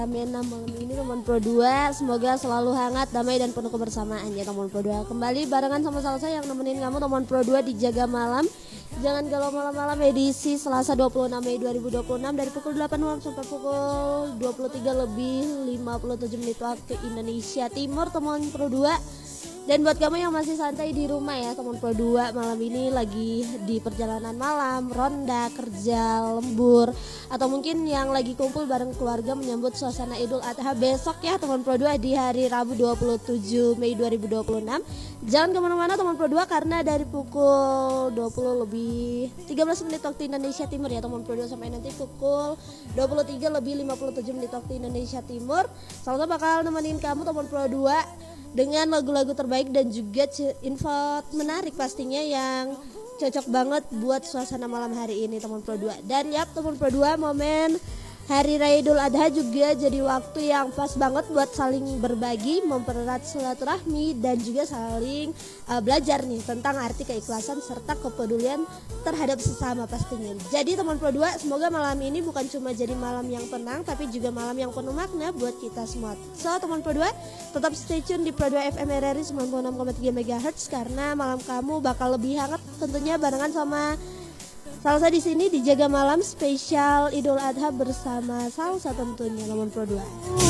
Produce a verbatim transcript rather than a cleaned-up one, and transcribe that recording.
Mena malam ini teman Pro dua, semoga selalu hangat, damai dan penuh kebersamaan ya teman Pro dua. Kembali barengan sama Salsa yang nemenin kamu teman Pro dua di Jaga Malam. Jangan galau malam-malam edisi Selasa dua puluh enam Mei dua ribu dua puluh enam dari pukul delapan malam sampai pukul dua puluh tiga lebih lima puluh tujuh menit waktu Indonesia Timur teman Pro dua. Dan buat kamu yang masih santai di rumah ya teman Pro dua, malam ini lagi di perjalanan malam, ronda, kerja, lembur, atau mungkin yang lagi kumpul bareng keluarga menyambut suasana Idul Adha besok ya teman Pro dua di hari Rabu dua puluh tujuh Mei dua ribu dua puluh enam. Jangan kemana-mana teman Pro dua karena dari pukul dua puluh lebih tiga belas menit waktu Indonesia Timur ya teman Pro dua sampai nanti pukul dua puluh tiga lebih lima puluh tujuh menit waktu Indonesia Timur. Salsa bakal nemenin kamu teman Pro dua dengan lagu-lagu terbaik dan juga info menarik pastinya yang cocok banget buat suasana malam hari ini teman Pro dua. Dan yap teman Pro dua, momen Hari Raya Idul Adha juga jadi waktu yang pas banget buat saling berbagi, mempererat silaturahmi dan juga saling uh, belajar nih tentang arti keikhlasan serta kepedulian terhadap sesama pastinya. Jadi teman Pro dua, semoga malam ini bukan cuma jadi malam yang tenang tapi juga malam yang penuh makna buat kita semua. So teman Pro dua, tetap stay tune di Pro dua F M R R I sembilan puluh enam koma tiga megahertz karena malam kamu bakal lebih hangat tentunya barengan sama Salsa di sini di Jaga Malam spesial Idul Adha bersama Salsa tentunya teman Pro dua.